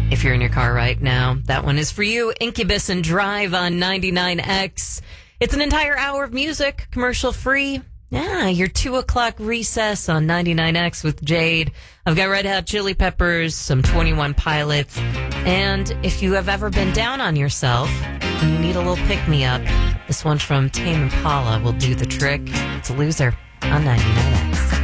If you're in your car right now, that one is for you. Incubus and Drive on 99X. It's an entire hour of music, commercial free. Yeah, your 2 o'clock recess on 99X with Jade. I've got Red Hot Chili Peppers, some 21 Pilots. And if you have ever been down on yourself and you need a little pick-me-up, this one from Tame Impala will do the trick. It's a Loser on 99X.